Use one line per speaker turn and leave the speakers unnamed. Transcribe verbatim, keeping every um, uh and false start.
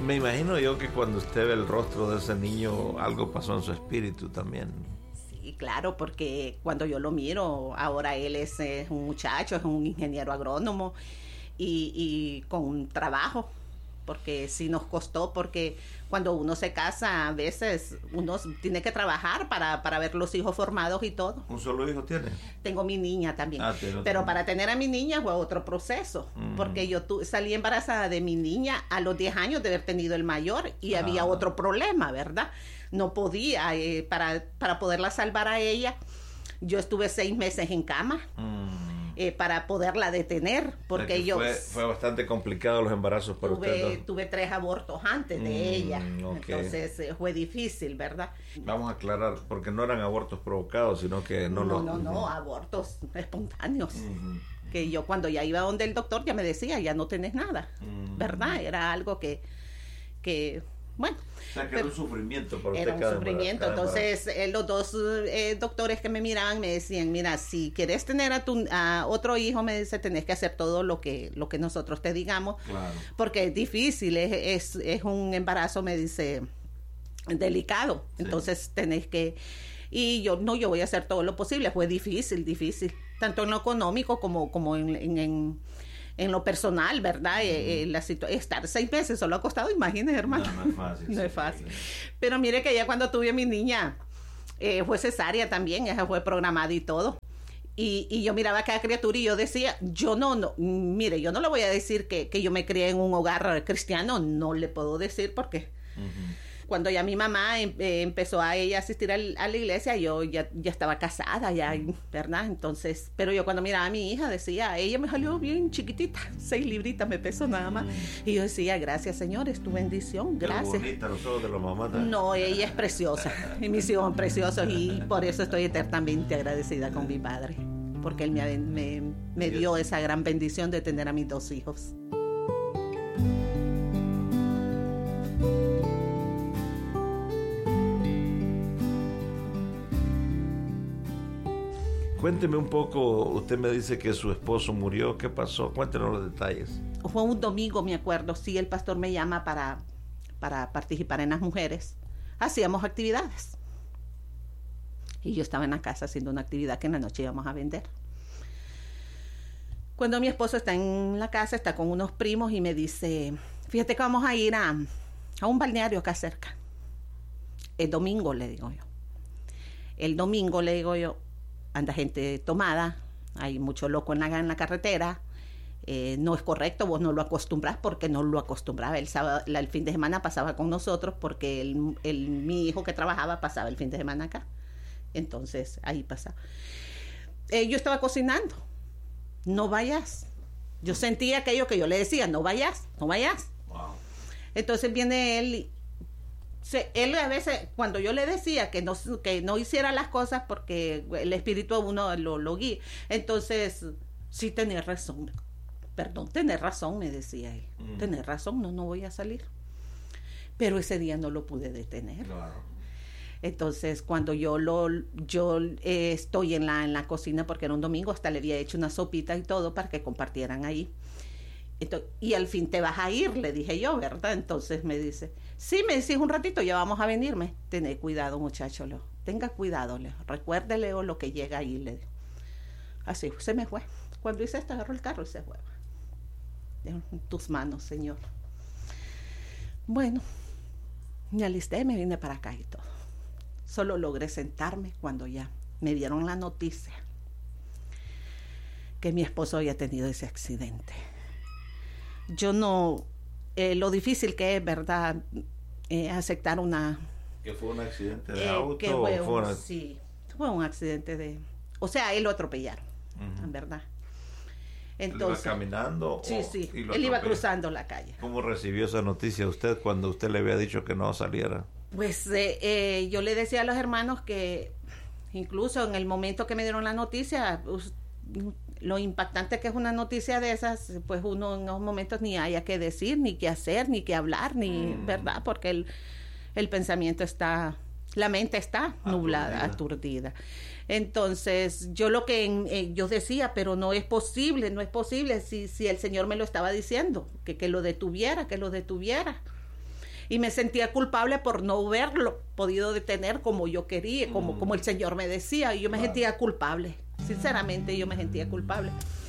Me imagino yo que cuando usted ve el rostro de ese niño, algo pasó en su espíritu también.
Sí, claro, porque cuando yo lo miro, ahora él es, es un muchacho, es un ingeniero agrónomo y, y con un trabajo, porque sí nos costó, porque cuando uno se casa, a veces uno tiene que trabajar para, para ver los hijos formados y todo.
¿Un solo hijo tiene?
Tengo mi niña también,
ah, pero
también. Para tener a mi niña fue otro proceso, mm. porque yo tu, salí embarazada de mi niña a los diez años de haber tenido el mayor y ah. había otro problema, ¿verdad? No podía, eh, para, para poderla salvar a ella, yo estuve seis meses en cama. Mm. Eh, para poderla detener, porque
yo fue, fue bastante complicado los embarazos para
tuve,
usted, ¿no?
Tuve tres abortos antes de mm, ella,
okay.
Entonces eh, fue difícil, ¿verdad?
Vamos a aclarar, porque no eran abortos provocados, sino que no
no,
los...
no, no, abortos espontáneos, uh-huh. que yo cuando ya iba donde el doctor ya me decía, ya no tenés nada, uh-huh. ¿verdad? Era algo que, que bueno,
o sea que era un sufrimiento para usted.
Era un sufrimiento, entonces eh, los dos eh, doctores que me miraban me decían, mira, si quieres tener a tu a otro hijo, me dice, tenés que hacer todo lo que lo que nosotros te digamos,
claro.
porque es difícil, es, es, es un embarazo, me dice, delicado, sí. Entonces tenés que, y yo, no, yo voy a hacer todo lo posible, fue difícil, difícil, tanto en lo económico como, como en, en, en en lo personal, ¿verdad? Mm. Eh, eh, la situ- estar seis meses solo acostado, imagínese, hermano.
No, no es fácil.
no
sí,
es fácil.
Sí.
Pero mire que ya cuando tuve a mi niña, eh, fue cesárea también, esa fue programada y todo. Y, y yo miraba a cada criatura y yo decía, yo no, no, mire, yo no le voy a decir que, que yo me crié en un hogar cristiano, no le puedo decir porque... Uh-huh. Cuando ya mi mamá em, eh, empezó a ella asistir al, a la iglesia, yo ya, ya estaba casada, ya, ¿verdad? Entonces, pero yo cuando miraba a mi hija decía, ella me salió bien chiquitita, seis libritas me pesó nada más. Y yo decía, gracias Señor, es tu bendición, gracias.
Qué bonita los ojos de la mamá. ¿No?
No, ella es preciosa, y mis hijos son preciosos y por eso estoy eternamente agradecida con mi padre, porque él me, me, me dio esa gran bendición de tener a mis dos hijos.
Cuénteme un poco, usted me dice que su esposo murió, ¿qué pasó? Cuéntenos los detalles.
Fue un domingo, me acuerdo, sí, el pastor me llama para, para participar en las mujeres. Hacíamos actividades. Y yo estaba en la casa haciendo una actividad que en la noche íbamos a vender. Cuando mi esposo está en la casa, está con unos primos y me dice, fíjate que vamos a ir a, a un balneario acá cerca. El domingo, le digo yo. El domingo, le digo yo, anda gente tomada, hay mucho loco en la, en la carretera, eh, no es correcto, vos no lo acostumbrás porque no lo acostumbraba. El sábado, la, el fin de semana pasaba con nosotros porque el, el, mi hijo que trabajaba pasaba el fin de semana acá. Entonces, ahí pasaba. Eh, yo estaba cocinando, no vayas. Yo sentía aquello que yo le decía, no vayas, no vayas.
Wow.
Entonces viene él y Se, él a veces, cuando yo le decía que no, que no hiciera las cosas porque el espíritu a uno lo, lo guía, entonces, sí tenés razón, perdón, tenés razón, me decía él, mm. tenés razón, no, no voy a salir. Pero ese día no lo pude detener.
Claro.
Entonces, cuando yo lo yo eh, estoy en la, en la cocina, porque era un domingo, hasta le había hecho una sopita y todo para que compartieran ahí. Entonces, y al fin te vas a ir, le dije yo, ¿verdad? Entonces me dice, sí, me decís un ratito, ya vamos a venirme. Tené cuidado, muchacho, Leo. Tenga cuidado, Leo. Recuérdele lo que llega ahí, le digo. Así, se me fue. Cuando hice esto, agarró el carro y se fue. En tus manos, Señor. Bueno, me alisté, me vine para acá y todo. Solo logré sentarme cuando ya me dieron la noticia que mi esposo había tenido ese accidente. Yo no, eh, lo difícil que es, ¿verdad? Eh, aceptar una...
¿Que fue un accidente de
eh,
auto?
Que fue
o fue
un,
una...
Sí, fue un accidente de... O sea, él lo atropellaron, uh-huh. ¿verdad? Entonces,
¿Él iba caminando?
Sí,
o,
sí, él
atropelló?
Iba cruzando la calle.
¿Cómo recibió esa noticia usted cuando usted le había dicho que no saliera?
Pues eh, eh, yo le decía a los hermanos que incluso en el momento que me dieron la noticia... Pues, lo impactante que es una noticia de esas, pues uno en esos momentos ni haya que decir, ni qué hacer, ni qué hablar, ni, mm. ¿verdad? Porque el, el pensamiento está, la mente está nublada, aturdida. aturdida. Entonces, yo lo que en, eh, yo decía, pero no es posible, no es posible, si, si el Señor me lo estaba diciendo, que, que lo detuviera, que lo detuviera. y me sentía culpable por no haberlo podido detener como yo quería, como, mm. como el Señor me decía, y yo me claro. sentía culpable, sinceramente yo me sentía culpable.